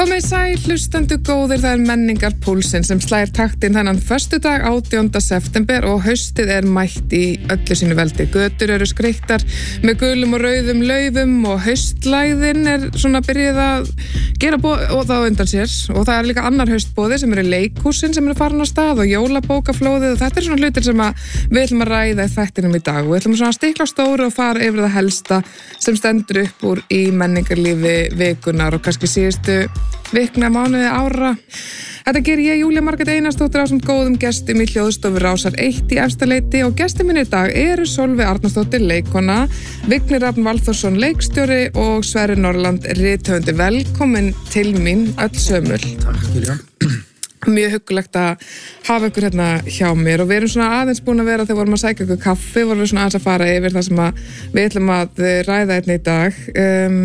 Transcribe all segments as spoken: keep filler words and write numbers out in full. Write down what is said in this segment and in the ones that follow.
Komið sæl, hlustendur góðir, það er menningarpúlsinn sem slær taktinn þennan föstudag átjánda september og haustið er mætt í öllu sínu veldi. Götur eru skreyttar með gulum og rauðum laufum og haustlæðin er svona byrjuð að gera bóð og það á undan sér. Og það er líka annar haustbóði sem eru leikhúsin sem eru farin á stað og jólabókaflóðið og þetta er svona hlutir sem að við ætlum að ræða í þættinum í dag. Og við ætlum svona að stikla stóru og fara yfir það helsta sem stendur upp úr í menningarlífi vikunar og kannski síðustu vikna, mánuði, ára. Þetta ger ég, Júlía Margrét Einarsdóttir, ásamt góðum gestum í hljóðstofu Rásar eitt í Efstaleiti og gestum minn í dag eru Sólveig Arnarsdóttir, leikkona, Vignir Rafn Valþórsson, leikstjóri og Sverrir Norland, rithöfundi. Velkomin til mín, öll sömul. Takk, Júlía. Mjög huggulegt að hafa ykkur hérna hjá mér og við erum svona aðeins búin að vera þegar vorum að sækja ykkur kaffi, vorum við svona aðeins að fara yfir það sem að við ætlum að ræða einnig í dag. Um,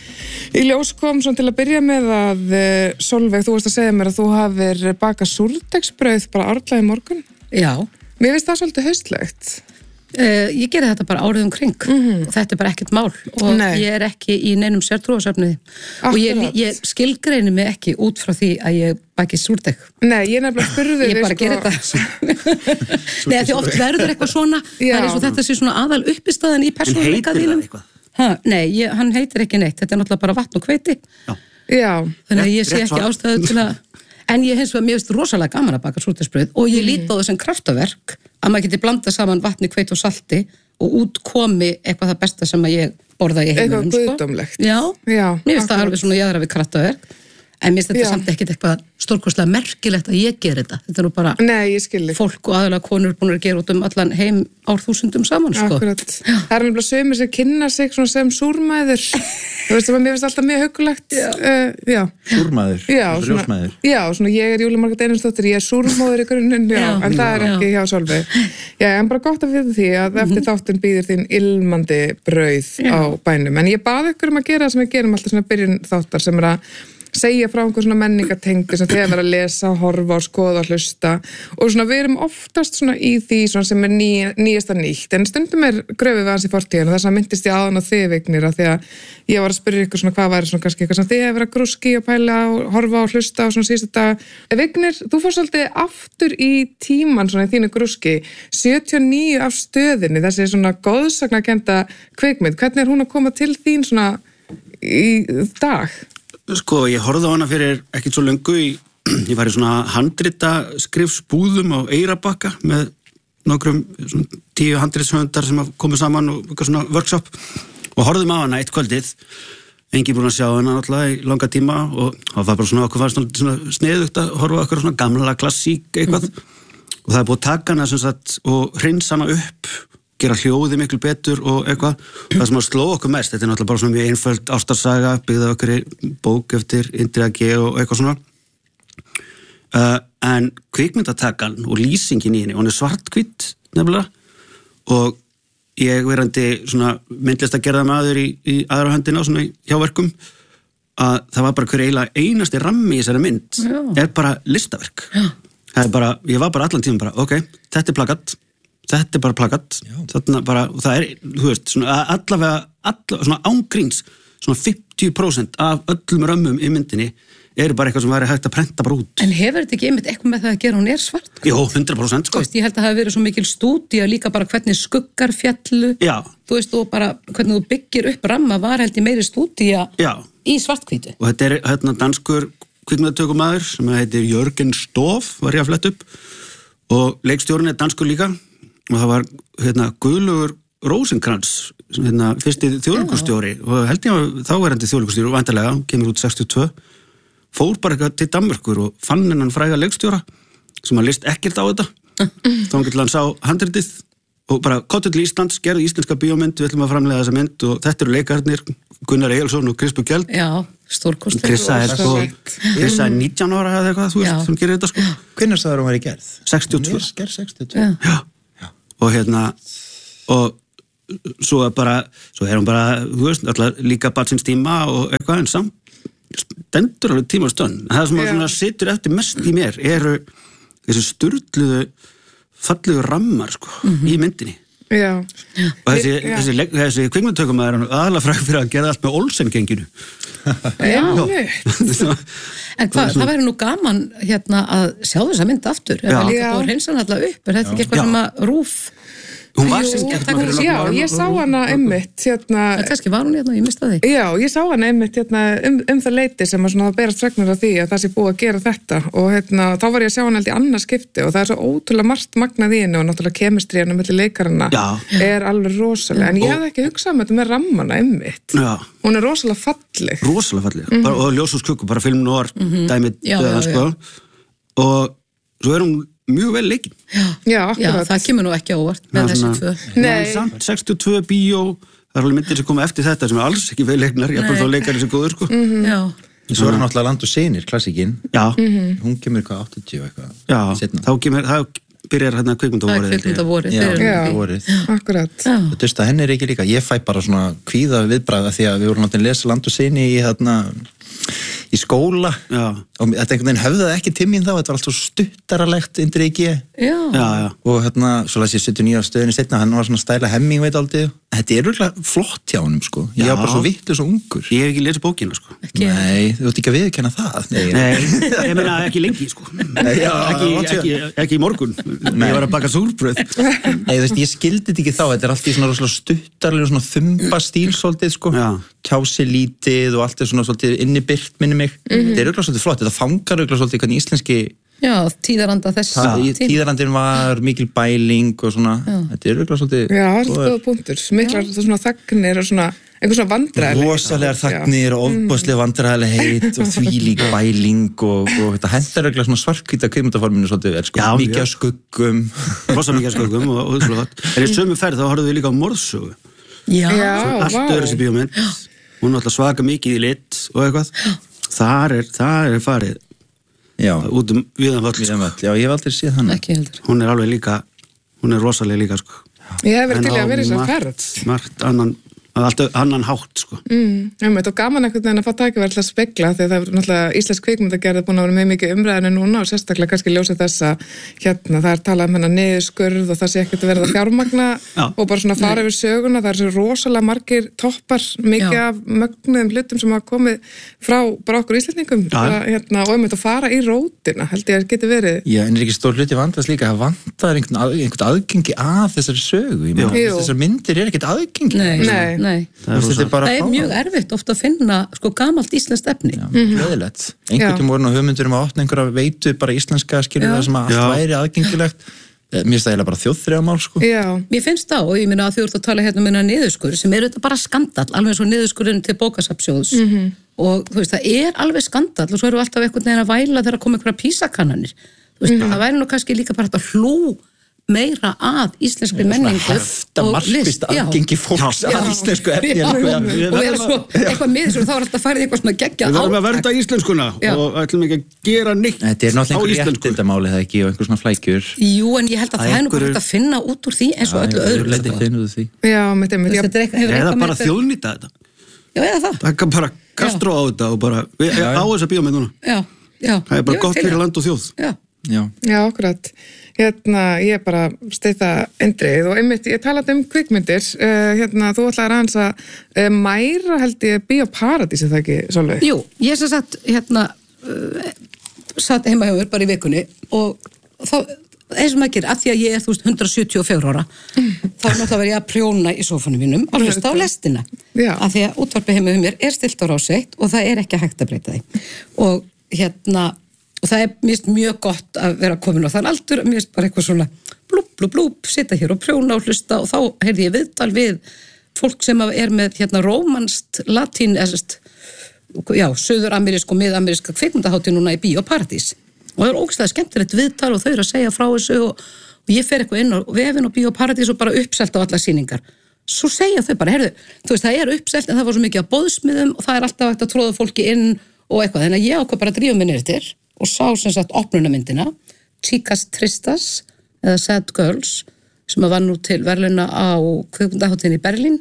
Í ljós kom svona til að byrja með að Sólveig, þú varst að segja mér að þú hafir bakað súrdegsbrauð bara árlega í morgun. Já. Mér finnst það svolítið haustlegt. Uh, ég gerði þetta bara árið um kring mm-hmm. og þetta er bara ekkert mál og Nei. Ég er ekki í neinum sértrúarsöfnuði og ég, ég skilgreini mig ekki út frá því að ég baki súrdeg. Nei, ég nefnilega spurði ég bara sko... gerir þetta. Nei, því oft verður eitthvað svona, það er eins og þetta sé svona aðal uppistaðan í persónuleika þínum. Ha, nei, ég, hann heitir ekki neitt, þetta er náttúrulega bara vatn og hveiti. Já. Já. Þannig að ég sé ekki ástæðu til að, en ég hins vegar, mér finnst rosalega gaman að baka súrdegsbrauð og ég lít á það sem kraftaverk að maður geti blanda saman vatni, hveiti og salti og út komi eitthvað það besta sem að ég borða í heiminum. Eitthvað guðdómlegt. Já, Já, mér finnst það alveg svona jaðra við kraftaverk. En mér finnst þetta samt ekkert eitthvað stórkostlega merkilegt að ég ger þetta. Þetta er nú bara Nei, ég skil þig. Fólk og aðalega konur búin að gera út um allan heim árþúsundum saman, sko. Akkurat. Það er nefnilega sömur sem kynna sig svona sem súrmæður. Þú veist sem að mér finnst alltaf mjög huggulegt. Já. Uh, já. Súrmæður? Já. Svona, já, svona ég er Júlía Margrét Einarsdóttir, ég er súrmóður í grunninn, já, já, en það er ekki já. Hjá Sólveig. Já, en bara gott að vita því að eftir mm-hmm. þáttinn býður þín ilmandi brauð já. Á bænum. En ég bað ykkur um að gera það sem við gerum alltaf svona byrjun þáttar sem er að segja frá einhver svona menningatengdi sem þegar verið að lesa, horfa og skoða og hlusta og svona við erum oftast svona í því svona sem er ný, nýjasta nýtt en stundum er gröfið við hans í fortíðinu þess að myndist ég aðan á þið Vignir að því að ég var að spyrja ykkur svona hvað væri svona kannski eitthvað sem þið hefur verið að grúski og pæla og horfa og hlusta og svona síðasta dag Vignir, þú fór svolítið aftur í tíman svona í þínu grúski sjötíu og níu af stöðinni þessi svona góðsagnakennda kvikmynd, hvernig er hún að koma til þín svona í dag? Sko, ég horfði á hana fyrir ekkert svo löngu í, ég var í svona handrita skrifsbúðum á Eyrarbakka með nokkrum svona tíu handritshöndar sem komið saman og eitthvað svona workshop og horfðum á hana eitt kvöldið, engin búin að sjá hana alltaf í langa tíma og það var bara svona okkur fannst svona sniðugt að horfa okkur svona gamla klassík eitthvað mm-hmm. og það er búið að taka hana sem sagt og hreinsa hana upp gera hljóði miklu betur og eitthvað það sem að sló okkur mest, þetta er náttúrulega bara svona mjög einföld ástarsaga, byggða okkur í bók eftir Indriða G og eitthvað svona uh, en kvikmyndatakan og lýsingin í henni, hún er svarthvít nefnilega og ég verandi svona myndlist að gera það maður í, í aðra höndina svona í hjáverkum að það var bara hver eiginlega einasti rammi í þessari mynd Já. Er bara listaverk Já. Það er bara, ég var bara allan tíma bara, ok, þetta er plakat þetta er bara plakat, þarna bara, og það er, þú veist, svona allavega, allavega, svona ángríns, svona fimmtíu prósent af öllum römmum í myndinni eru bara eitthvað sem væri hægt að prenta bara út. En hefur þetta ekki einmitt eitthvað með það að gera, hún er svart? Jó, hundrað prósent, sko. Þú veist, ég held að það hafi verið svo mikil stúdía líka bara hvernig skuggar fjallu, Já. Þú veist, og bara hvernig þú byggir upp ramma var held í meiri stúdía í svarthvítu. Og þetta er hérna danskur kvikmyndatökumaður sem heitir Jörgen Stoff, var ég að fletta upp, og leikstjórinn er danskur líka. Og það var hérna Guðlaugur Rósinkrans hérna fyrsti þjóðleikhússtjóri og held ég að þáverandi þjóðleikhússtjóri vantarlega, kemur út sextíu og tvö fór bara eitthvað til Danmerkur og fann hennan fræga leikstjóra sem að list ekkert á þetta þá hann hann sá handritið og bara kottu til Íslands, gerði íslenska bíómynd við ætlum að framleiða þessa mynd og þetta eru leikarnir Gunnar Egilsson og Krispu Gjeld Já, stórkostlega Krissa er sko, Krissa er nítján ára eða eitthvað, þú veist, sem gerir þetta sko Hvenær sagðir hún var í gerð? sextíu og tvö Gerð sextíu og tvö Já og hérna og svo er bara svo er hún bara, þú veist, alltaf líka barnsins tíma og eitthvað en samt stendur alveg tíma og stund það sem yeah. situr eftir mest í mér eru þessi sturluðu fallegu rammar sko, mm-hmm. í myndinni Já. Og þessi, þessi, leik- þessi kvikmyndatökum er aðalega fræg fyrir að gera allt með Olsen-genginu. Já. En hvað, það væri nú gaman hérna að sjá þessa mynd aftur, ef Já. það líka Já. búið að hreinsa hann alltaf upp, er þetta ekki eitthvað Já. sem að rúf, Hún var Jú, sem takk skemmt fyrir Já, ég sá hana einmitt hérna, en kannski var hún hérna, ég mista því. já, ég sá hana einmitt hérna, um, um það leiti sem að svona berast fregnir af því að það sé búið að gera þetta og hérna, þá var ég að sjá hana held í annað skipti og það er svo ótrúlega margt magnað í henni og náttúrulega kemistriðan um milli leikarana Já. er alveg rosalega, en ég hefði ekki hugsað um þetta með rammana einmitt, Já, hún er rosalega falleg. rosalega falleg. Bara, og ljós og skuggu, bara film noir dæmið Já, döðan, já, sko. Og svo er hún mjög vel leikin. Já, Já, akkurat. það kemur nú ekki á óvart með þessi tvö. Nei. Samt sextíu og tvö bíó, það er alveg myndir sem koma eftir þetta sem er alls ekki vel leiknar, ég er bara þá leikari sem góður, sko. Já, Svo er náttúrulega Land og Synir, klassíkin. Já, Hún kemur eitthvað áttatíu og eitthvað. já, Seinna. þá kemur, þá byrjar hérna það er kvikmyndavorið. kvikmynda vorið. Já, þeir eru Já. í- vorið. Akkurat. Já. Þú veist að henni er ekki líka, ég fæ bara svona kvíða viðbræða því að við vorum náttúrulega að lesa Land og Syni í, þarna, í skóla Já, og þetta einhvern veginn höfðaði ekki til mín þá, þetta var alltaf stuttaralegt undir ekki Já, já, já. og hérna, svo las ég sjötíu og níu á stöðinni setna, hann var svona stæla hemming veit aldrei, þetta er örgulega flott hjá honum sko, ég Já. var bara svo vitlaus og ungur. Ég hef ekki lesið bókina, sko. ekki. Nei, þú ert ekki að viðurkenna það. Nei, Nei, ég meina ekki lengi, sko. já, ekki, gott ekki, ekki í morgun. Ég var að baka súrbröð. Nei, þú veist, ég skildi þetta ekki þá, þetta er allt í svona rosalega stuttarlega svona þumba stíl svolítið sko, Já. tjási lítið og allt er svona svolítið innibyrt minni mig, þetta er örgulega svolítið flott, þetta fangar örgulega svolítið hvernig íslenski Já, tíðaranda þess það, tíma. tíðarandinn var mikil bæling og svona, þetta er örgulega svolítið Já, það er góða punktur, miklar svona þagnir og svona, einhver svona vandræðileg. rosalegar þagnir og ofboðslega vandræðileg heit og þvílík bæling og, og þetta hendar örgulega svona svartkvíta kvikmyndaforminu svolítið vel sko, Já, mikið já. af skuggum Rosa mikið að sköggum og, og svo flott. En í sömu ferð þá horfðu við líka á morðsögu. Já, Já, Allt vá. öðru sem bíómynd. Hún er alltaf svaka mikið í lit og eitthvað. Þar er, þar er farið já, út um viðan völl. Víðan völl, já, ég hef aldrei séð hann ekki heldur. Hún er alveg líka, hún er rosalega líka, sko. Ég hef verið En til í á að vera í þessar margt- ferð. Margt annan, allt annan hátt, sko. Mm, um, og gaman einhvern veginn að fá tækifæri til að spegla því að það er náttúrulega íslensk kvikmyndagerð búin að vera mjög mikið umræðinu núna og sérstaklega kannski ljósið þess að hérna það er talað um hennar niðurskurð og það sé ekkert að vera það fjármagna Já. og bara svona fara yfir söguna, það er svo rosalega margir toppar, mikið Já. af mögnuðum hlutum sem hafa komið frá bara okkur íslendingum Já. bara, hérna, og um þetta að fara í rótina held ég að geti verið. Já, en er ekki stór hluti vandast líka að vantar einhvern, að, einhvern aðgengi að þessari sögu, ég meina, Jú. þessar myndir er ekkert aðgengi. Nei, Nei. nei. Þú veist, þetta er bara Það er fáránlegt. mjög erfitt ofta að finna sko gamalt íslenskt efni. Já, hlæðilegt. Einhvern Já. tíma voru nú hugmyndur um að opna einhverja veitu bara íslenska skilur Já. það sem að Já. allt væri aðgengilegt. Eh, Mér finnst það eiginlega bara þjóðþrjámál sko. Já, Mér finnst það og ég minna að þú ert að tala hérna um hennar niðurskur sem er þetta bara skandall, alveg eins og niðurskurinn til bókasafnsjóðs -hmm. og þú veist það er alveg skandall og svo eru alltaf einhvern veginn að væla þegar að koma einhverja písakannanir. Þú veist, það væri nú kannski líka bara hægt að hlú meira að íslenskri menningu Hefta og markvist list. Já. aðgengi fólks Já. að íslensku efni. Já, sko, já. og vera svo eitthvað miður svo þá er alltaf farið eitthvað svona geggja Við verðum að vernda íslenskuna Já. og ætlum ekki að gera neitt Þetta er á náttúrulega einhver íslensku. réttindamáli það ekki og einhver svona flækjur. Jú, en ég held að Það það er nú bara einhverju- hægt að finna út úr því eins og öllu öðru. Leiti sko. finnuðu því. já, mitt einmitt, já, Þetta er eitthvað- hefur Eða eitthvað bara með þetta- þjóðnýta þetta. Já, eða það. Það kan bara kastró á þetta og bara, við, Já, já. á þessa bíómynd núna. Já, já. Það er bara Ég gott til fyrir það. land og þjóð. Já. Já. Já, akkurat. Hérna, ég bara steyta endrið og einmitt, ég talaði um kvikmyndir, uh, hérna, þú ætlaði aðeins að uh, mæra held ég Bíóparadís, er það ekki, Sólveig? Jú, ég sem sagt, hérna, uh, satt heima hjá mér bara í vikunni og þá, eins og maður gerir, að því að ég er, þú veist, hundrað sjötíu og fjögur ára, þá er náttúrulega verið ég að prjóna í sófanum mínum og hlusta á lestina. Já. Að því að útvarpið heima hjá mér er stilt á Rás eitt og það er ekki hægt að breyta því. Og hérna, og það er mist mjög gott að vera komin á þann aldur, mist bara eitthvað svona blúp, blúp, blúp, sita hér og prjóna og hlusta og þá heyrði ég viðtal við fólk sem er með hérna rómanst latín, eðsist, já, söður-amerísk og mið-ameríska kvikmyndahátíð núna í Bíóparadís og það er ógeðslega skemmtilegt viðtal og þau eru að segja frá þessu og, og ég fer eitthvað inn á vefinn og Bíóparadís og bara uppselt á alla sýningar. Svo segja þau bara, heyrðu, þú veist, það er uppselt en það var svo mikið á boðsmiðum og það er alltaf hægt að tróða fólki inn og eitthvað, þannig að ég ákvað bara að drífa mig niður til og sá sem sagt opnunarmyndina Chicas Tristas eða Sad Girls sem að var nú til verðluna á kvikmyndaháttíðinni í Berlín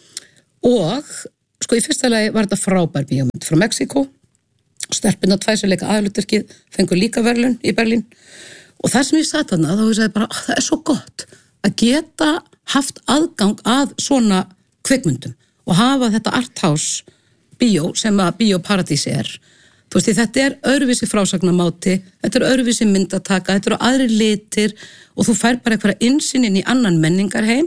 og sko í fyrsta lagi var þetta frábær bíómynd frá Mexíkó, stelpina tvær sem leika aðalhlutverkið fengur líka verðlun í Berlín og það sem ég satt þarna þá hugsaði bara, ó, það er svo gott að geta haft aðgang að svona kvikmyndum og hafa þetta arthouse bíó sem að Bíóparadís er. Þú veist, þetta er öðruvísi frásagnamáti, þetta er öðruvísi myndataka, þetta eru aðri litir og þú fær bara eitthvað innsýn inn í annan menningarheim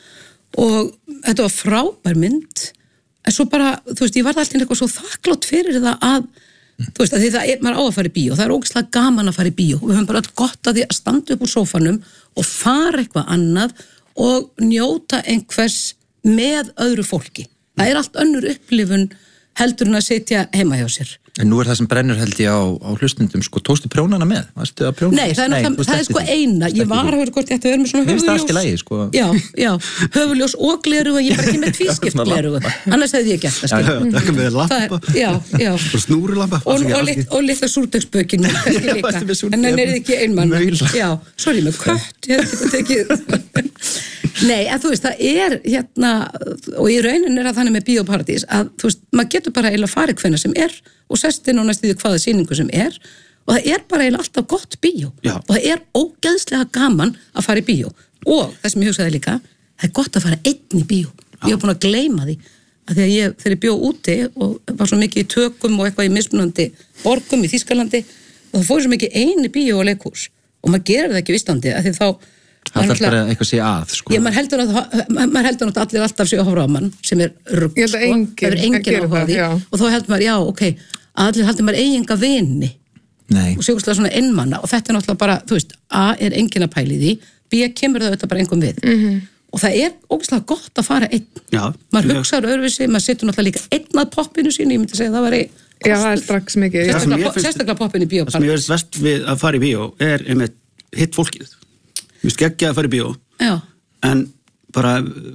og þetta var frábær mynd en svo bara, þú veist, ég var alltaf eitthvað svo þakklátt fyrir það að þú veist, að því það er, maður á að fara í bíó, það er ógeðslega gaman að fara í bíó og við höfum bara allt gott að því að standa upp úr sófanum og fara eitthvað annað og njóta einhvers með öðru fólki. Það er allt önnur upplifun heldur hún að sitja heima hjá sér. En nú er það sem brennur held ég á, á hlustundum, sko, tókstu prjónana með? Varstu að prjóna? Nei, það er, Nei, það er sko eina, ég var að vera hvort ég ætti að vera með svona höfuljós. Mér finnst það allt í lagi, sko. Já, já, höfuljós og glerugu, ég er bara ekki með tvískipt glerugu, annars hefði ég gert það, skil. Já, já, það með lampa. Já, já. Og snúrulampa. Og, og, lit, og litla súrdegsbökinu, kannski líka. En það er ekki einmann. Já, sorry, með kött, ég hef ekki tekið. Nei, en þú veist, það er hérna, og í raunin er að þannig með Bíóparadís að, þú veist, maður getur bara eiginlega farið hvenær sem er og sest inn og næstu því hvaða sýningu sem er og það er bara eiginlega alltaf gott bíó. Já. Og það er ógeðslega gaman að fara í bíó. Og það sem ég hugsaði líka, það er gott að fara einn í bíó. Já. Ég var búin að gleyma því að þegar ég, þegar ég bjó úti og var svo mikið í tökum og eitthvað í mismunandi borgum í Þýskalandi og það fór svo mikið einn í bíó og leikhús og maður gerir það ekki á Íslandi af því þá Það er bara eitthvað sé að, sko. Já, maður heldur að, maður heldur að allir alltaf sé að horfa á mann, sem er rugg, sko. Engin, það er engin áhuga því. Og þá heldur maður, já, ok, að allir heldur maður eiginga vini. Nei. Og sjókuslega svona einmanna. Og þetta er náttúrulega bara, þú veist, A er engin að pæli því, B kemur það auðvitað bara engum við. Mm-hmm. Og það er ógeðslega gott að fara einn. Já. Maður hugsaður öðruvísi, maður setur náttúrulega líka einn að poppinu sínu, ég myndi segja það var í Já, það er strax mikið. Sérstaklega poppinu í Bíóparadís. Það sem ég veist vest við að fara í bíó er einmitt hitt fólkið. Mér skeggja að fara í bíó. Já. En bara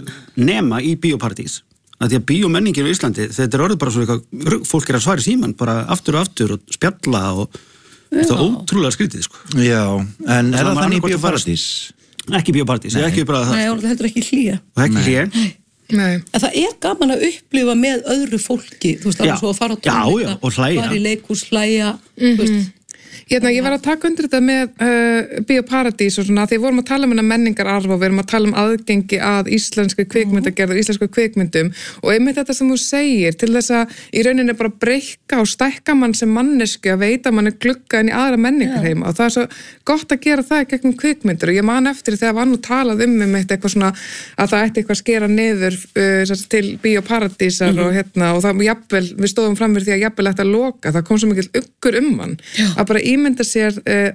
nema í Bíóparadís. Að því að bíómenningin í Íslandi, þetta er orðið bara svo eitthvað, fólk er að svara í síman, bara aftur og aftur og spjalla og þetta er ótrúlega skrítið, sko. Já, en er það þannig í Bíóparadís? Ekki Bíóparadís, ég er ekki bara það. Nei, það heldur ekki hlýja. Og ekki hlýja. Nei. En það er gaman að upplifa með öðru fólki, þú veist, alveg svo að fara á tónleika, fara í leikhús, hlæja, þú veist. Hérna, ég var að taka undir þetta með uh, Bíóparadís og svona, því við vorum að tala um hana menningararf og við erum að tala um aðgengi að íslenski kvikmyndagerð og íslensku kvikmyndum og einmitt þetta sem þú segir til þess að í rauninni bara breyka og stækka mann sem mannesku að veita mann er glugga inn í aðra menningarheima og það er svo gott að gera það gegnum kvikmyndur og ég man eftir þegar var nú talað um um eitt eitthvað svona að það ætti eitthvað að skera niður uh, til Bíóparadísar mm-hmm. og hérna og það jafnvel, við stóðum fram fyrir því að jafnvel ætti að loka, það kom svo mikill uggur um hann að bara ímynda sér uh,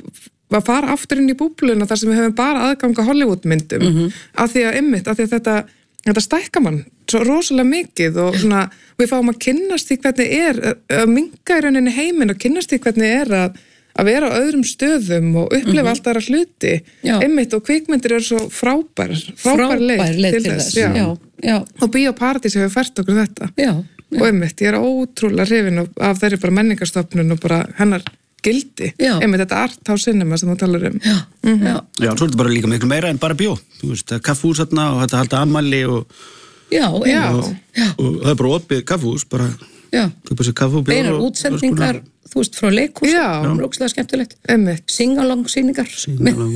að fara aftur inn í búbluna þar sem við höfum bara aðganga Hollywoodmyndum mm-hmm. af því að ymmit, af því að þetta, þetta stækka mann svo rosalega mikið og svona, við fáum að kynnast því hvernig er að minka í rauninni heiminn og kynnast því hvernig er að, að vera á öðrum stöðum og upplifa mm-hmm. allt aðra hluti ymmit og kvikmyndir eru svo frábær frábær, frábær leið, leið til þess, þess. Já. Já. Já. Og Bíóparadís hefur fært okkur þetta Já. Já. Og ymmit, ég er ótrúlega hrifin af þeirri bara menningarstofnun og bara hennar gildi, einmitt þetta arthouse cinema sem þú talar um. Já, mm-hmm. já. Já, svo er þetta bara líka miklu meira en bara bíó. Þú veist, það er kaffhús þarna og þetta halda afmæli og Já, já. Og, og það er bara opið kaffhús, bara köpa sér kaffu og bjór. Beinar útsendingar, þú veist, frá leikhús, það er ógeðslega skemmtilegt. Einmitt. Sing-along sýningar. Sing-along.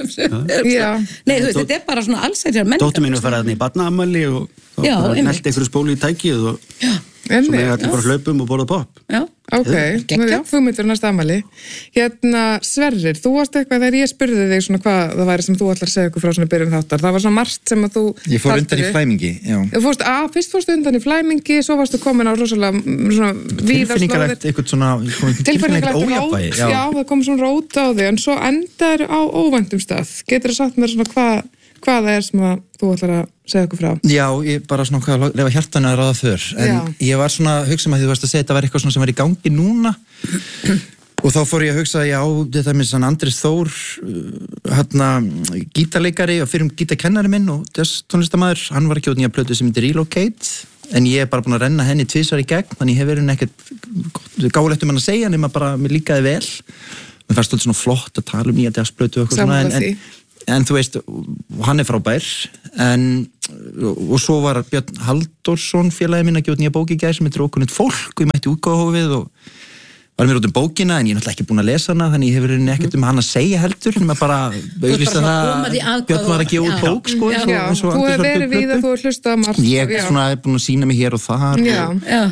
Nei, þú veist, þetta er bara svona allsætjar menningar. Dóttir mín er farið þarna í barnaafmæli og þá bara nelti einhverju spólu í tækið og Já. Svo með allir bara hlaupum og borða popp. Já. Ok, já, þú myndir næsta afmæli. Hérna, Sverrir, þú varst eitthvað þegar ég spurði þig svona hvað það væri sem þú ætlar að segja ykkur frá svona byrjun þáttar. Það var svona margt sem að þú... Ég fór undan í flæmingi, já. Þú fórst, að, fyrst fórstu undan í flæmingi, svo varstu komin á rosalega svona tilfinningalegt, eitthvað svona tilfinningalegt ójafnvægi. Já. já, það kom svona rót á þig, en svo endar á óvæntum stað. Getur þú sagt mér svona hvað hvað það er sem að þú ætlar að segja okkur frá? Já, ég bara svona hvað að lefa hjartanu að ráða för, en já. Ég var svona að hugsa um að því þú varst að segja þetta var eitthvað svona sem var í gangi núna og þá fór ég að hugsa, já, þetta með svona Andrés Þór hérna gítarleikari og fyrir um gítarkennari minn og þess tónlistamæður, hann var ekki út nýja plötu sem heitir Relocate en ég er bara búin að renna henni tvisvar í gegn, þannig ég hef verið ekkert gáleitt um hann að segja nema bara mér líkaði vel mér fannst þetta svona flott að tala um nýja jazzplötu og eitthvað svona en, en En þú veist, hann er frábær, en, og svo var Björn Halldórsson félagi minn að gefa nýja bók í gær sem heitir Ókunnugt fólk, og ég mætti útgáfahófið og var mér út um bókina en ég er náttúrulega ekki búin að lesa hana þannig ég hefur ekkert um hann að segja heldur en maður bara auðvist að það Björn var að gefa út bók sko Já, já. Þú hefur verið við að þú hefur hlustað margt Ég er svona búin að sína mig hér og þar Já, já.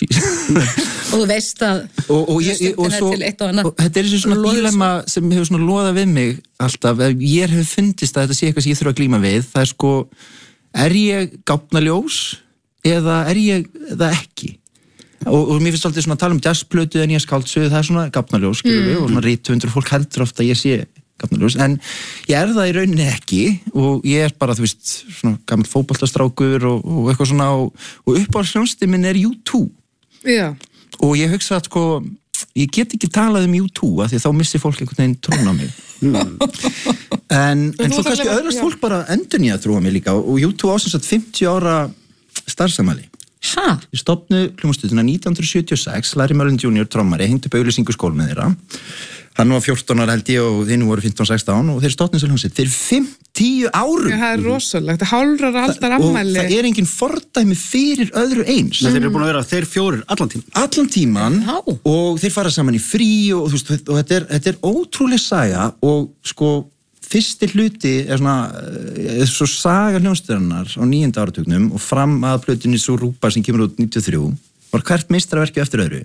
Og þú veist að og, og, ég, og, svo, og þetta er þessi svona dílemma sem hefur svona loðað við mig alltaf, ég hef fundist að þetta sé eitthvað sem ég þurfa að glíma við, það er sko er ég gáfnaljós eða er ég það ekki og, og mér finnst alltaf svona að tala um jazzplötu en ég skáldsöðu, það er svona gáfnaljós skilur við, og svona rithöfundur fólk heldur ofta að ég sé gáfnaljós, en ég er það í rauninni ekki og ég er bara, þú veist, svona gammal fótboltastrákur og, og eitthvað svona og, og uppáhaldsljónsti minn er U two já. Og ég hugsa að sko ég get ekki talað um U two af því þá missi fólk einhvern veginn trún á mig mm. en, en svo kannski öðrast fólk bara endurnýja trú á mig líka og U two ásins að fimmtíu ára starfsamæli Hæ? Ég stofnu hljómsveituna nítján hundruð sjötíu og sex, Larry Mullen junior trommari, hengdi upp auglýsingu skól með þeirra. Hann var fjórtán ára held ég og þeir nú voru fimmtán sextán og þeir stofnu þessu hljómsveit fyrir fimmtíu árum. Já, það er rosalegt, hálfrar aldar afmæli. Og það er engin fordæmi fyrir öðru eins. Þeir eru búin að vera þeir fjórir allan tíman. Allan tíman Já. Og þeir fara saman í frí og, þú veist, og þetta, er, þetta er ótrúleg saga og sko fyrsti hluti er svona er svo saga hljómsveitarinnar á níunda áratugnum og fram að plötunni svo Rúpa sem kemur út níutíu og þrjú var hvert meistaraverki eftir öðru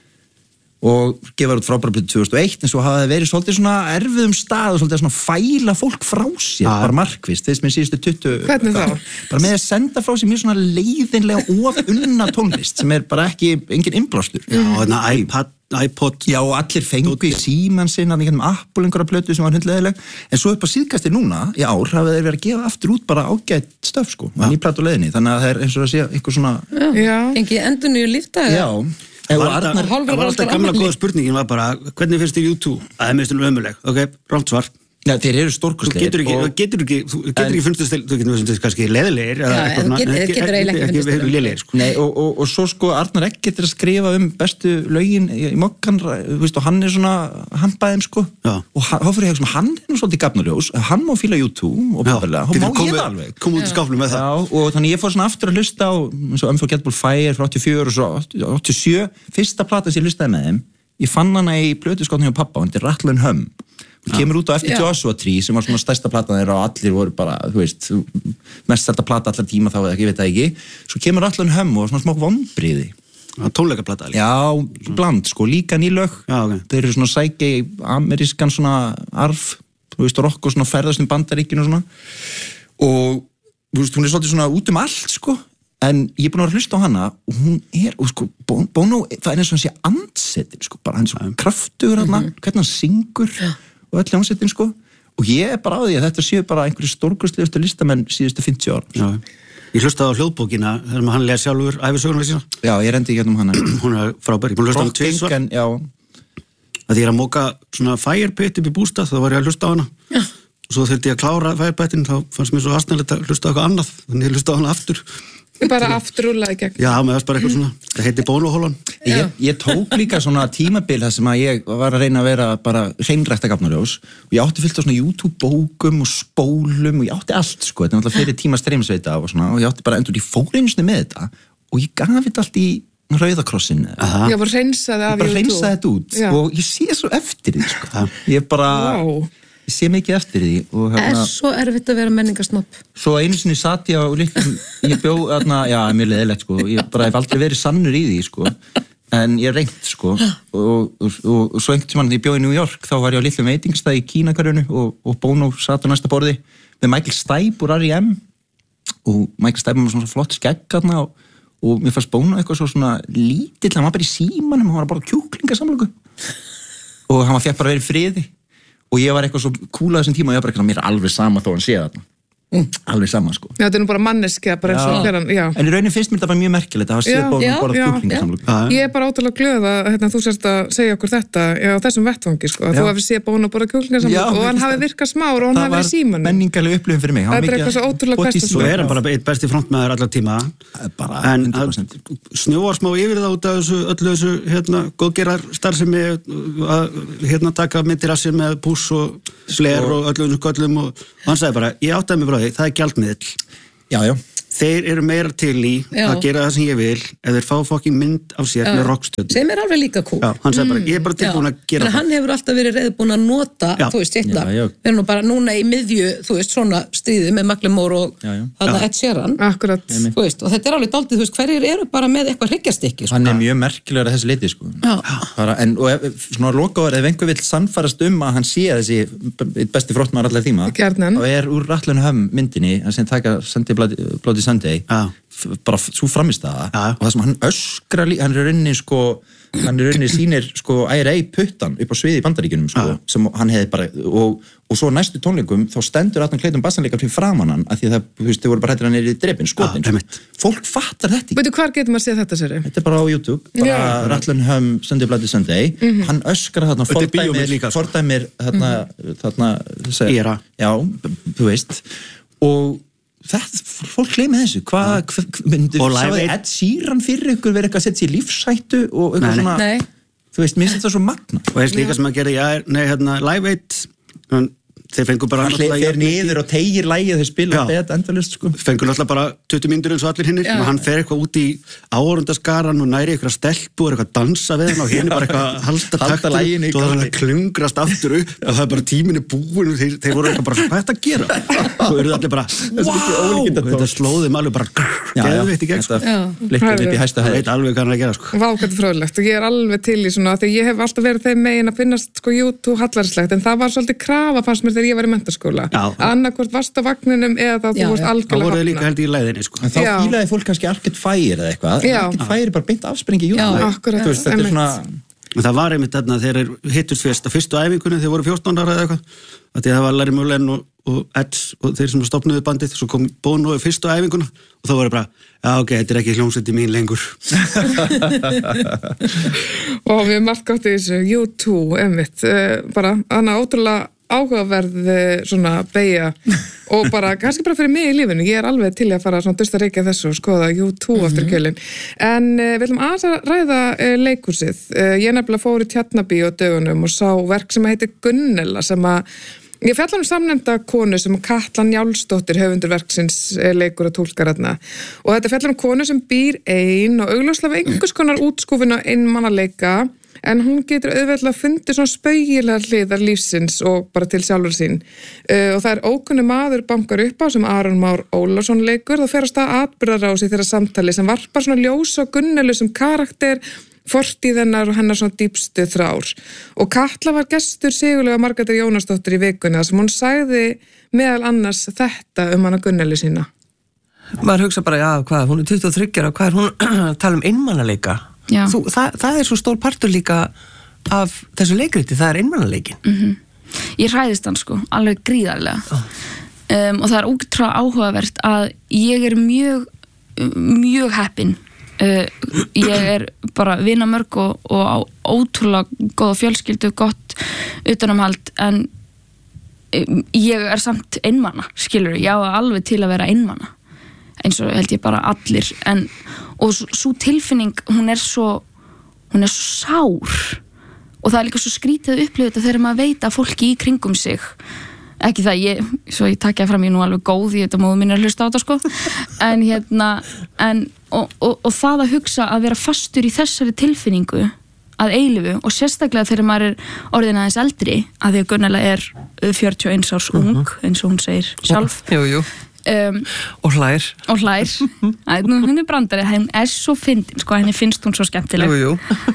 og gefur út frábæra plötu tvö þúsund og eitt en svo hafa það verið svolítið svona erfiðum stað og svolítið svona fæla fólk frá sér ah. bara markvist, þess með síðustu tuttugu Hvernig þá? Bara með að senda frá sér mjög svona leiðinlega ofunna tónlist sem er bara ekki engin innblástur Já, þarna iPad iPod Já, og allir fengu í síman sinna þannig að Apple einhverja plötu sem var hundleðileg en svo upp á síðkastir núna, í ár hafa þeir verið að gefa aftur út bara ágætt stöf sko, ja. Ný platu leiðinni, þannig að það er eins og að sé eitthvað svona Já, Engi endurnýju lífdaga Já, Það var alltaf, var alltaf gamla góða spurningin var bara, hvernig finnst þér U two? Það er mestum ömuleg, ok, rámt svar Já, þeir eru stórkostlegir. Þú getur ekki, og, getur ekki, þú getur en, ekki fundist til, þú getur fundist kannski leðilegir. Já, þú getur, getur eiginlega ekki fundist til leðilegir, sko. Nei, og, og, og svo sko Arnar Eggert er að skrifa um bestu lögin í mokkan, þú veist, og hann er svona handbæðin, sko. Já. Og þá fyrir ég að hann er nú svolítið gafnaljós, hann má fíla U two og bæðilega, hann má ég það alveg. Kom út í skáfnum með það. Já, og þannig ég fór svona aftur að hlusta á, eins og Unforgettable Fire frá áttatíu og fjögur og svo áttatíu og sjö, fyrsta platan sem ég hlustaði með þeim, ég fann hana í plötuskotni hjá pappa, hún er Rattle and Hum. Hún kemur út á eftir Joshua Tree sem var svona stærsta platan þeirra og allir voru bara, þú veist, mest selta plata allar tíma þá eða ekki, ég veit það ekki. Svo kemur Rattle and Hum og svona smá vonbrigði. Tónleikaplata líka? Já, bland, sko, líka nýlög. Já, ok. Þeir eru svona sækja í amerískan svona arf, þú veist, rock og svona ferðast um Bandaríkinu og svona. Og, þú veist, hún er svolítið svona út um allt, sko. En ég er búin að hlusta á hana og hún er, og sko, Bono, það er eins og hann sé andsetin, sko, bara hann er svo kraftugur hana, mm-hmm. hvernig hann syngur og öll hljómsveitin, sko. Og ég er bara á því að þetta séu bara einhverju stórkostlegustu listamenn síðustu fimmtíu ára. Já. Ég hlustaði á hljóðbókina þegar hann les sjálfur ævisöguna sína. Já, ég rendi ekki hérna um hana. Hún er frábær, ég búin að hlusta á hann tvisvar. Já. Að ég er að móka svona firepit upp í bústað, þá var ég að hlusta á hana. Já. Og svo þurfti ég að klára firepitin, þá fannst mér svo aðsnæðilegt að hlusta á eitthvað annað, þannig ég hlusta á hana aftur. Bara afturrúlaði gegn. Já, með þess bara eitthvað svona, það heiti Bono-hólan. Ég, ég tók líka svona tímabil þar sem að ég var að reyna að vera bara hreinrækta gafnaljós og ég átti fullt á svona YouTube-bókum og spólum og ég átti allt, sko, þetta er náttúrulega fyrir tíma streymsveita og svona og ég átti bara endur í fóreinsni með þetta og ég gaf þetta allt í Rauðakrossin. Já, bara hreinsaði af YouTube. Bara hreinsaði þetta út Já. Og ég sé svo eftir því, sko. Ég bara... Wow. Ég sé mikið eftir því og hérna... Er svo erfitt að vera menningarsnopp? Svo einu sinni satt ég á litlum, ég bjó þarna, já, mjög leðilegt, sko, ég bara hef aldrei verið sannur í því, sko, en ég reynt, sko, og, og, og, og svo einhvern tímann, ég bjó í New York, þá var ég á litlum veitingastað í Kínakarjunu og, og Bono satt á næsta borði með Michael Stipe úr R E M og Michael Stipe var svona flott skegg þarna og, og mér fannst Bono eitthvað svo svona lítill, hann var bara í símanum, hann var bara kjúklingasamlöku og hann fekk bara verið í friði. Og ég var eitthvað svo kúla þessum tíma og ég var bara eitthvað, mér er alveg sama þó hann sé þarna. Mm. Alveg sama, sko. Já, þetta er nú bara manneskja, bara eins og hverjan, já. En í raunin finnst mér þetta bara mjög merkilegt að hafa séð Bono borðað kjúklingasamlöku. Ég er bara ótrúlega glöð að hérna, þú sérst að segja okkur þetta já, á þessum vettvangi, sko. Að þú hefði séð Bono borðað kjúklingasamlöku og hann hafi virkað smár og hann hafi verið í símanum. Það var menningarleg upplifun fyrir mig. Þetta er eitthvað svo ótrúlega hversdagslega. Svo er hann bara eitt besti frontmaður allar tíma. En snjóar smá yfir það út af þessu, öllu þessu hérna, góðgerar starfsemi að hérna, taka myndir af sér með púss og fler og öllu þessu köllum og hann sagði bara, ég áttaði mig bara því, það er gjaldmiðill. Já, já. þeir eru meira til í Já. að gera það sem ég vil ef þeir fá fokkin mynd af sér með rockstöð sem er alveg líka cool Já, hann sagði bara, ég er bara tilbúin að gera það hann hefur alltaf verið reiðbúin að nota Já. þú veist, þetta, Já, já. við erum nú bara núna í miðju, þú veist, svona stríði með Macklemore og Já, já. þarna Ed Sheeran Akkurat. þú veist, og þetta er alveg dálítið, þú veist, hverjir eru bara með eitthvað hryggjastykki, sko. Hann er mjög merkilegur að þessi leiti sko. Bara, en, og ef, svona lokaður, ef einhver vill sannfærast um að hann sé þessi besti frontmaður allar tíma Gjarnan. og er úr Rattlun Hömm myndinni sem taka Sunday Bloody, Bloody Sunday Já. f- bara svo framistæða Já. og það sem hann öskra líka, hann er rauninni sko hann er rauninni sýnir sko I R A puttan upp á sviði í Bandaríkjunum sko, Já. sem hann hefði bara og, og svo næstu tónleikum þá stendur Adnan Clayton bassanleikar fyrir framan hann af því að það, þú veist, þau voru bara hættir hann er í drepin skotin, Já, einmitt. fólk fattar þetta ekki. Veitu, hvar getur maður að sé þetta, sér? Þetta er bara á YouTube, bara Já. Rattlun Hömm Sunday Bloody Sunday, hann öskrar þarna Þetta er bíómynd fordæmir, líka, sko. fordæmir þarna, þarna þessi- I R A. já, þú veist og þetta, fólk gleymi þessu hvað, hva, myndu, Og Live sáðu Aid. Ed Sheeran fyrir ykkur verið eitthvað að setja sér í lífshættu og eitthvað Nei, nei. svona, Nei. þú veist, mér finnst þetta svo magna og þess líka sem að gera, já, nei, hérna Live Aid, hann- þeir fengur bara hann fer niður og tegir lægið þau spila Já. beð endalist sko fengur náttúrulega bara tuttugu mínútur eins og allir hinnir Já. og hann fer eitthvað út í áhorfundaskaran og næri eitthvað stelpu og er eitthvað að dansa við hann og hinn er bara eitthvað að halda Halda taktur laginu í og það er hann gangi. að klungrast aftur upp og það er bara tíminn er búin og þeir, þeir voru eitthvað bara, hvað er þetta að gera? og eru allir bara, wow þetta slóði þeim alveg bara geðveitt í gegn sko. þetta flippið upp í hæsta það hæð veit alveg hvað hann er að gera sko. Vá, hvað þetta er fróðlegt og ég er alveg til í svona því ég hef alltaf verið þeim megin að finnast sko YouTube hallarslegt en það var svolítið krafa fannst mér þegar ég var í menntaskóla Já. annarkvort varst á vagninum eða þá þú Já, varst já. þá algjörlega voru þeir líka hafna. held í leiðinni sko. en þá Já. fílaði fólk kannski Arcade Fire eða eitthvað, Já. Arcade Fire er bara beint afsprengi YouTube, Já, akkúrat, þú veist, þetta er einmitt. svona En það var einmitt þarna þegar þeir hittust fyrst á fyrstu æfingunni, þeir voru fjórtán ára eða eitthvað að því að það var Larry Mullen og, og Ed og þeir sem stopnuðu bandið, svo kom Bono í fyrstu æfinguna og þá voru bara, já ok, þetta er ekki hljómsveiti mín lengur og við erum allt gátt í þessu YouTube, einmitt, uh, bara annað ótrúlega áhugaverð eh, svona beigja og bara, kannski bara fyrir mig í lífinu ég er alveg til að fara svona dusta reykja þessu og skoða YouTube mm-hmm. eftir kjölinn en uh, við ætlum aðeins að ræða uh, leikhúsið uh, ég nefnilega fór í Tjarnabí á dögunum og sá verk sem heitir Gunnella sem að ég fjallar um samnefnda konu sem Katla Njálsdóttir höfundur verksins eh, leikur og túlkar þarna og þetta fjallar um konu sem býr ein og augljóslega við einhvers konar útskúfin á einmannaleika en hún getur auðveldlega fundið svona spaugilegar hliðar lífsins og bara til sjálfur sín. Uh, og það er ókunni maður bankar upp á sem Aron Már Ólafsson leikur, það fer á stað atburðarás í þeirra samtali sem varpar svona ljós á Gunnelu sem karakter, fortíð hennar og hennar svona dýpstu þrár. Og Katla var gestur Sigurlaug Margrétar Jónasdóttir í vikunni þar sem hún sagði meðal annars þetta um hana Gunnelu sína. Maður hugsa bara, já, hvað, hún er tuttugu og þriggja ára, hvað er hún að tala um einmannaleika? Þú, það, það er svo stór partur líka af þessu leikriti, það er einmannaleikin. Mm-hmm. Ég hræðist hann sko, alveg gríðarlega. Oh. Um, og það er ótrúlega áhugavert að ég er mjög, mjög heppin. Uh, ég er bara vina mörg og, og á ótrúlega góða fjölskyldu, gott utanumhald, en um, ég er samt einmanna, skilur, ég á alveg til að vera einmanna. Eins og held ég bara allir en, og svo tilfinning hún er svo hún er svo sár og það er líka svo skrítið upplifið þegar maður veit að fólki í kringum sig ekki það, ég, svo ég takja fram ég nú alveg góð, ég veit að móðu mín er að hlusta á þetta sko en hérna en, og, og, og það að hugsa að vera fastur í þessari tilfinningu að eilifu og sérstaklega þegar maður er orðin aðeins eldri að því að Gunnela er fjörutíu og eins árs ung uh-huh. eins og hún segir sjálf jú, jú. Um, og hlær og hlær, Æ, nú, hún er brandari henn er svo fyndin, sko, henni finnst hún svo skemmtileg jú, jú.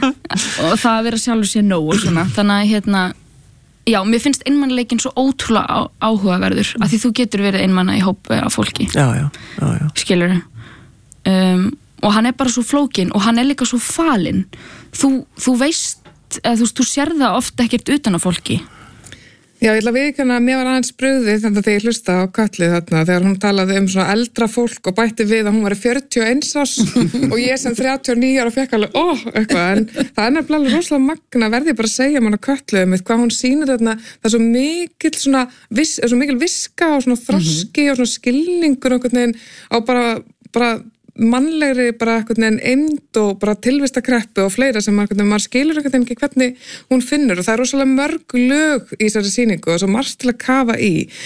og það að vera sjálfur sér nóg og svona, þannig að hérna já, mér finnst einmannleikin svo ótrúlega á, áhugaverður, af því þú getur verið einmanna í hóp af fólki já, já, já, já. skilur um, og hann er bara svo flókin og hann er líka svo falinn þú, þú veist, eða þú veist, þú sér það oft ekkert utan á fólki. Já, ég ætla að viðurkenna að mér var aðeins brugðið þannig að þegar ég hlusta á Katlu þarna þegar hún talaði um svona eldra fólk og bætti við að hún var fjörutíu og eins árs og ég sem þrjátíu og níu ára fekk alveg, ó, eitthvað, en það er nefnilega rosalega magna, verði ég bara að segja mann á Katlu um hvað hún sýnir þarna, það er svo mikil svona, viss, svo mikil viska og svona þroski mm-hmm. og svona skilningur og einhvern veginn á bara, bara mannlegri bara einhvern veginn eymd og bara tilvistakreppu og fleira sem maður, maður skilur einhvern veginn ekki hvernig hún finnur og það er rosalega mörg lög í þessari sýningu og svo margt til að kafa í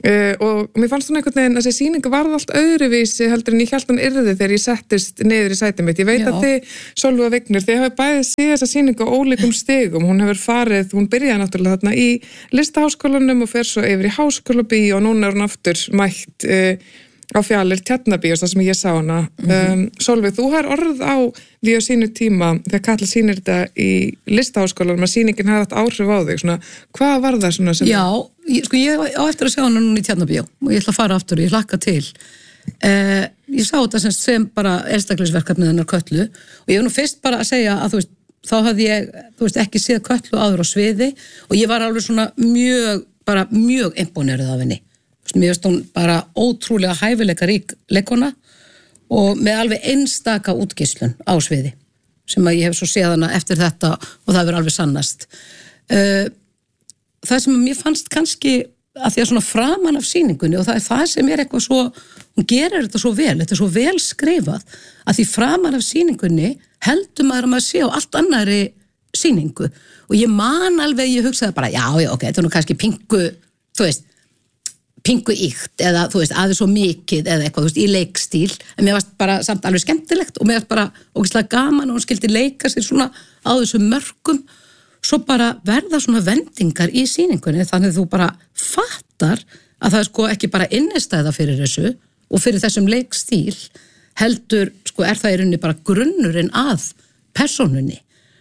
Uh, og mér fannst hún einhvern veginn að þessi sýning varð allt öðruvísi heldur en ég held hún yrði þegar ég settist niður í sætið mitt. Ég veit Já. Að þið, Sólveig og Vignir, þið hafi bæðið séð þessa sýningu á ólíkum stigum. Hún hefur farið, hún byrjaði náttúrulega þarna í Listaháskólanum og fer svo yfir í Háskólabíó og núna er hún aftur mætt uh, á Fjalir Tjarnarbíós, það sem ég sá hana. Mm-hmm. um, Sólveig, þú har orð á því á sínu tíma þegar Katla sýnir þetta í Listaháskólanum að sýningin hafði haft áhrif á þig. Svona, hvað var það svona sem... Já, ég, sko ég á eftir að sjá hana núna í Tjarnarbíó og ég ætla að fara aftur og ég hlakka til. Uh, ég sá þetta sem, sem bara einstaklingsverkefnið hennar Kötlu og ég var nú fyrst bara að segja að þú veist, þá hafði ég þú veist, ekki séð Kötlu áður á sviði og ég var alveg svona mjög, bara mjög imponeruð af henni. Mér finnst hún bara ótrúlega hæfileika rík leikona og með alveg einstaka útgeislun á sviði sem að ég hef svo séð hana eftir þetta og það verður alveg sannast. Uh, það sem mér fannst kannski að því að svona framan af sýningunni og það er það sem er eitthvað svo, hún gerir þetta svo vel, þetta er svo vel skrifað að því framan af sýningunni heldur maður að maður sé á allt annari sýningu og ég man alveg, ég hugsaði bara já, já, ok, þetta er nú kannski pingu, þú veist, pingu íkt eða þú veist aðeins svo mikið eða eitthvað þú veist í leikstíl en mér varst bara samt alveg skemmtilegt og mér varst bara ógeðslega gaman og hún skildi leika sér svona á þessum mörkum svo bara verða svona vendingar í sýningunni þannig að þú bara fattar að það er sko ekki bara innistæða fyrir þessu og fyrir þessum leikstíl heldur sko er það í rauninni bara grunnurinn að persónunni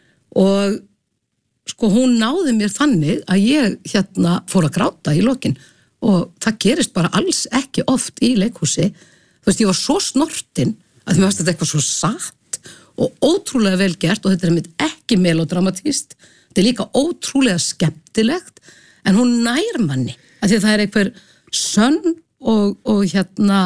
og sko hún náði mér þannig að ég hérna fór að gráta í lokin og það gerist bara alls ekki oft í leikhúsi. Þú veist, ég var svo snortin að mér varst þetta eitthvað svo satt og ótrúlega vel gert og þetta er einmitt ekki melodramatíst. Þetta er líka ótrúlega skemmtilegt en hún nær manni. Af því að það er einhver sönn og, og hérna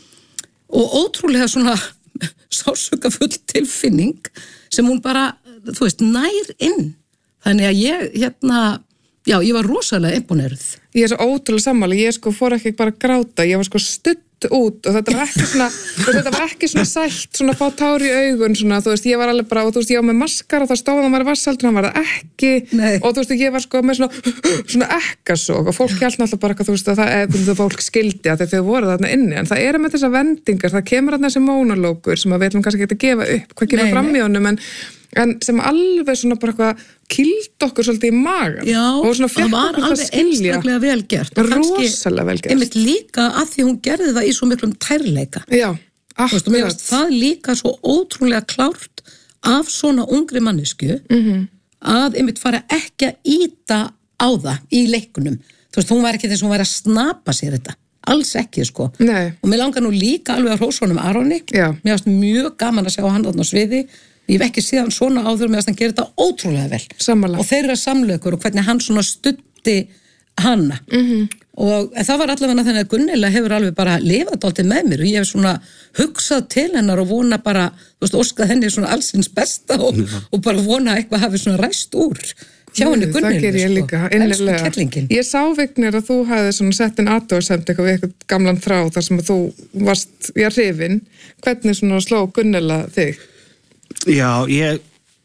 og ótrúlega svona sársaukafull tilfinning sem hún bara, þú veist, nær inn. Þannig að ég, hérna, já, ég var rosalega imponeruð. Ég er svo ótrúlega sammála, ég sko fór ekki bara að gráta, ég var sko stutt út og þetta var ekki svona, þetta var ekki svona sætt, svona fá tár í augun, svona, þú veist, ég var alveg bara, og þú veist, ég var með maskara, það stóð að hann var vassaldur, hann var það ekki, Nei. Og þú veist, ég var sko með svona, svona ekkasog og fólk hjálp náttúrulega bara, þú veist, að það er, þú fólk skildi að þau voru þarna inni, en það er með þessar vendingar, það kemur þarna þessi mónológur sem að við ætlum kannski ekki að gefa upp, hvað kemur fram í honum, en en sem alveg svona bara eitthvað kýld okkur svolítið í magan Já, og svona það var alveg einstaklega vel gert og rosalega vel gert einmitt líka að því hún gerði það í svo miklum tærleika Já, akkurat það líka svo ótrúlega klárt af svona ungri mannesku mm-hmm. að einmitt fara ekki að ýta á það í leikunum þú veist, hún var ekki þess að hún var að snapa sér þetta alls ekki, sko Nei. Og mér langar nú líka alveg að hrósa honum Aroni Já. Mér varst mjög gaman að sjá hann þarna á sviði Ég hef ekki síðan svona áður með að hann gerir þetta ótrúlega vel. Sammála. Og þeirra samleikur og hvernig hann svona studdi hana. Mm-hmm. Og það var allavega þannig að Gunnela hefur alveg bara lifað dálítið með mér og ég hef svona hugsað til hennar og vona bara, þú veist, óskað henni svona allsins besta og, mm-hmm. og bara vona eitthvað hafi svona ræst úr. Hjá henni Gunnela, það ger ég líka, innilega. Ég sá Vignir að þú hafði svona sett inn athugasemd eitthvað við eitthvað gamlan þrá þar sem að þú varst í að hrifin. Hvernig svona sló Gunnela þig? Já, ég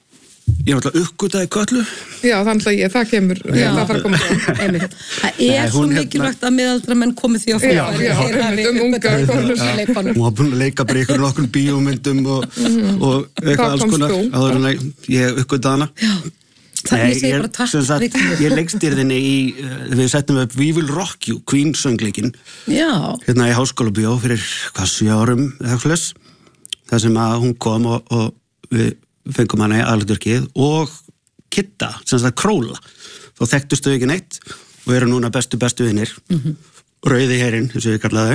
ég var alltaf uppgötaði Kötlu Já, þannig að ég, það kemur Já. Það þarf að koma Það er Nei, svo mikilvægt að miðaldra menn komið því á fyrir Já, já, um unga konur Hún var búin að leika bara ykkur nokkur bíómyndum og, mm. og eitthvað alls konar áður en ég uppgötaði hana Já, það Nei, ég segi bara takk sagt, Ég leikstýrðinni í við settum upp We Will Rock You, Queen söngleikin Já Hérna í Háskólabíó fyrir hvað sjö árum eða fless þar sem að hún kom og, og við fengum hana í aðalhlutverkið og Kitta, sem það Króla þá þekktustu ekki neitt og eru núna bestu bestu vinnir mm-hmm. Rauði herinn, eins og ég kallaði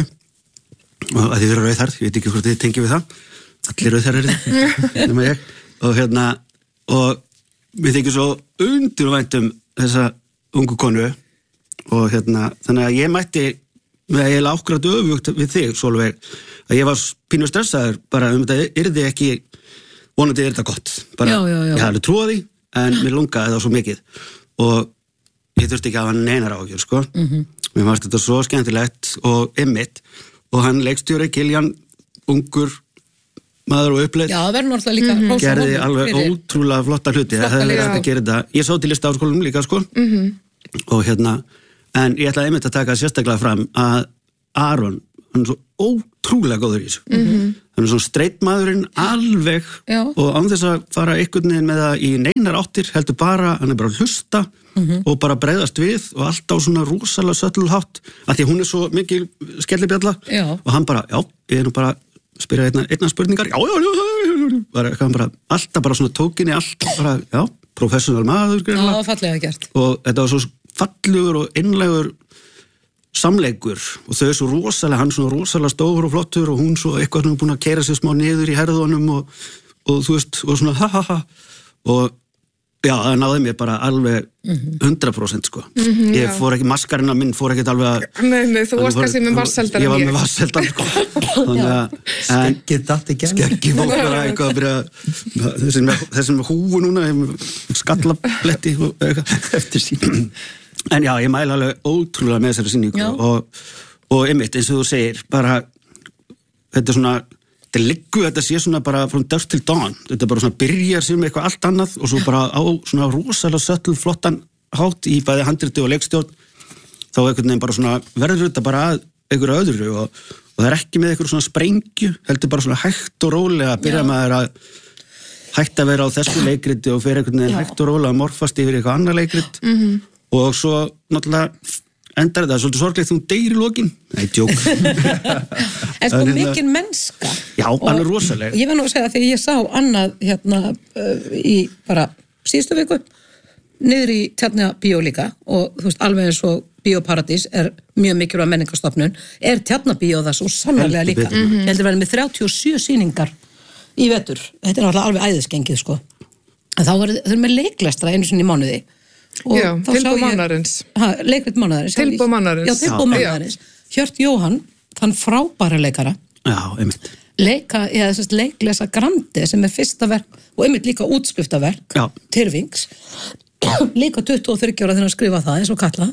og að þið eru rauðhærð, ég veit ekki hvort þið tengið við það allir rauðhærðir nema ég og hérna og við þykjum svo undurvæntum þessa ungu konu og hérna, þannig að ég mætti með að ég er ákvæmt öfugt við þig, Sólveig að ég var pínu stressaður bara um þetta yrði ekki vonandi er þetta gott bara, já, já, já. Ég hafði trúið því en mér lungaði það svo mikið og ég þurfti ekki að hafa neinar ágjör sko. mm-hmm. Mér fannst þetta svo skemmtilegt og ymmit og hann leikstjóri Kiljan, ungur maður og uppleitt Já, það verður náttúrulega líka mm-hmm. gerði alveg fyrir... ótrúlega flotta hluti flotta það er að gera þetta, ég sá til Listaháskólanum líka sko. mm-hmm. og hérna en ég ætla einmitt að taka sérstaklega fram að Aron, hann er svo ótrúlega góður í þessu mm-hmm. hann er svona streitmaðurinn alveg Já. Og án þess að fara einhvern veginn með það í neinar áttir heldur bara, hann er bara að hlusta mm-hmm. og bara bregðast við og alltaf svona rosalega söllhátt af því að hún er svo mikil skellibjalla já. Og hann bara, já, ég er nú bara spyrja einna, einna spurningar, já, já, já, já bara, hann bara, alltaf bara svona tókinni alltaf bara, já, professional maður Já, fallega gert og þetta var svo fallegur og innlegur samleikur og þau er svo rosalega, hann er svo rosalega stór og flottur og hún svo eitthvað hann er búin að keyra sig smá niður í herðunum og, og þú veist, og svona ha ha ha og já, það náði mér bara alveg hundrað prósent sko mm-hmm, ég já. Fór ekki, maskarina minn fór ekki alveg að Nei, nei, þú varst kannski með vasseldan Ég var með vasseldan sko Þannig að Skeggið datt ekki Skeggið fór bara eitthvað að byrja þessi með, þessi með húfu núna skallabletti og eitthvað eftir sín En já, ég mæla alveg ótrúlega með þessari sýningu og, og einmitt, eins og þú segir, bara þetta er svona, þetta liggur, þetta sé svona bara frá dusk til dawn, þetta bara svona byrjar sem eitthvað allt annað og svo bara á svona rosalega söttul flottan hátt í bæði handriti og leikstjórn, þá einhvern veginn bara svona verður þetta bara að einhverju öðru og, og það er ekki með einhverju svona sprengju, heldur bara svona hægt og rólega að byrja með að hægt að vera á þessu leikriti og fyrir einhvern veginn hægt og rólega að morfast yfir eitthvað annað leikrit mm-hmm. Og svo náttúrulega endar þetta svolítið sorglegt þú deyr í lokin. Nei, djók. En sko mikil mennska. Já, hann er rosaleg. Ég var nú að segja að þegar ég sá annað hérna uh, í bara síðustu viku niður í Tjarna bíó líka og þú veist alveg eins og Bíóparadís er mjög mikilvæg menningarstofnun er Tjarna bíó það svo sannarlega líka. Mm-hmm. Ég heldur verið með þrjátíu og sjö sýningar í vetur. Þetta er náttúrulega alveg æðisgengið sko. En þá var þau með leiklestra einu sinni í mánuði. Og já, tilbúð mannarins leikrit mannarins tilbúð mannarins, já, tilbúð mannarins. Hjört Jóhann, þann frábæra leikara já, einmitt leika, ég þess að leiklesa Grandi sem er fyrsta verk og einmitt líka útskriftaverk já. Tyrfings líka tuttugu og þriggja ára þegar hann skrifa það eins og kalla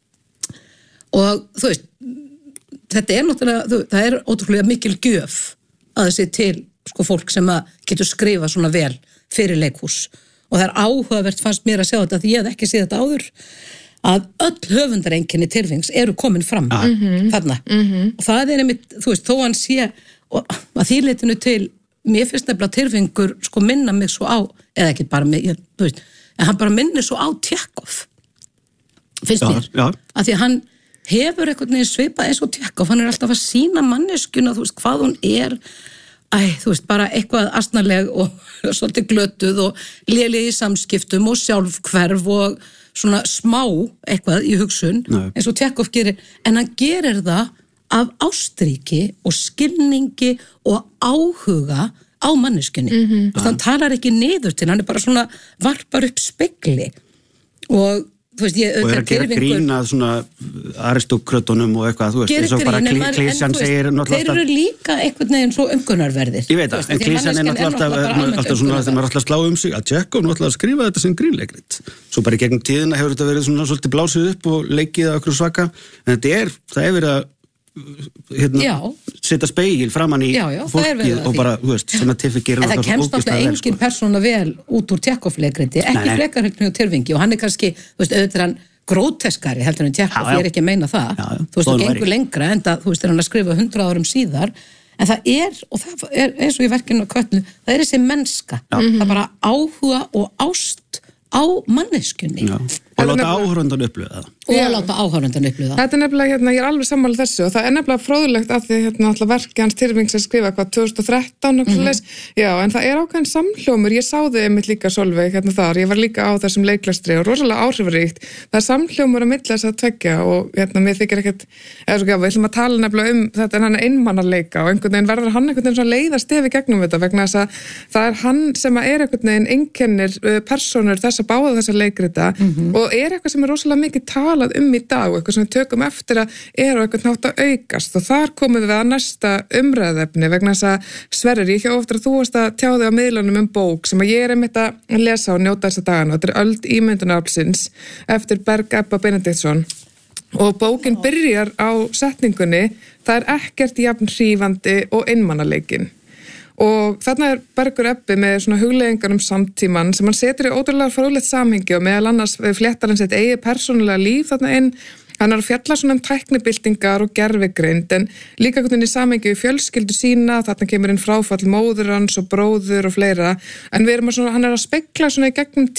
og þú veist þetta er náttúrulega, þú, það er ótrúlega mikil gjöf að þessi til sko fólk sem að getur skrifa svona vel fyrir leikhús og það er áhugavert fannst mér að sjá þetta því ég hef ekki séð þetta áður að öll höfundareinkenni Tyrfings eru komin fram mm-hmm. þarna mm-hmm. og það er einmitt, þú veist, þó hann sé og að því leitinu til mér finnst nefnilega Tyrfingur sko minna mig svo á, eða ekki bara mig ég, þú veist, en hann bara minnir svo á Tjekov finnst já, mér já. Að því að hann hefur einhvern veginn svipað eins og Tjekov hann er alltaf að sína manneskjuna, þú veist, hvað hún er Æ, þú veist, bara eitthvað asnaleg og svolítið glötuð og léleg í samskiptum og sjálfhverf og svona smá eitthvað í hugsun Nei. Eins og Tjekov gerir, en hann gerir það af ástríki og skilningi og áhuga á manneskjunni. Mm-hmm. Þú veist, hann talar ekki niður til, hann er bara svona varpar upp spegli og þú veist, ég og er að gera grínað svona aristókrötunum og eitthvað, þú veist, eins og bara klísjan segir þeir eru líka einhvern veginn svo umgunarverðir ég veit það, en klísjan er náttúrulega alltaf svona, þegar maður alltaf slá um sig að Tjekov nú alltaf að skrifa þetta sem grínleikrit svo bara í gegnum tíðina hefur þetta verið svona svolítið blásið upp og leikið að okkur svaka en þetta er, það er verið að hérna, setja speigil framan í já, já, fólkið og bara, þú veist, sem að Tyrfing gerir en það kemst náttúrulega engin sko. Persóna vel út úr Tjekov-leikriti, ekki frekar heldur Tyrfingi og hann er kannski, þú veist, auðvitað hann gróteskari heldur en Tjekov, ég er ekki að meina það já, já, þú veist, það gengur lengra en það, þú veist, er hann að skrifa hundrað árum síðar en það er, og það er eins og í verkinu á Kötlu, það er þessi mennska já. Það er bara áhuga og ást á manneskjunni og láta áhörundan upplifa það og að láta áhörundan upplifa það þetta er nefnilega, hérna, ég er alveg sammála þessu og það er nefnilega fróðlegt af því hérna alltaf verki hans Tyrfings að skrifa hvað tvö þúsund og þrettán mm-hmm. já, en það er ákveðin samhljómur ég sá þið einmitt líka Solveig hérna þar ég var líka á þessum leiklestri og rosalega áhrifaríkt það er samhljómur að milla þess að tveggja og hérna mér þykir ekkert eða svo ekki, við ætlum að tala nefnilega um þetta en hann er einmannaleika og einhvern veginn verður hann einhvern veginn leiða stefi gegnum þetta vegna þess að það er hann sem er einhvern veginn einkennir persónur þessa báða þessa leikrita mm-hmm. og er eitthvað sem er rosalega mikið talað um í dag og eitthvað sem við tökum eftir að er á eitthvað nátt að aukast og þar komum við að næsta umræðefni vegna þess að Sverrir, ég hjá ofta að þú varst að tjá þig á miðlunum um bók sem að ég er einmitt að lesa og njóta þessa dagana og þetta er Öld ímyndunaraflsins eftir Berg Ebba Benediktsson og bókin byrjar á setningunni það er ekkert jafn hrífandi og einmannaleikin og þarna er Bergur Ebbi með svona hugleiðingar um samtíman sem hann setur í ótrúlega fróðlegt samhengi og meðal annars fléttar hann sitt eigi persónulega líf þarna inn Hann er að fjalla svona um tæknibyltingar og gervigreind en líka hvernig í samhengi við fjölskyldu sína, þarna kemur inn fráfall móður hans og bróður og fleira, en við erum að svona, hann er að spegla svona í gegnum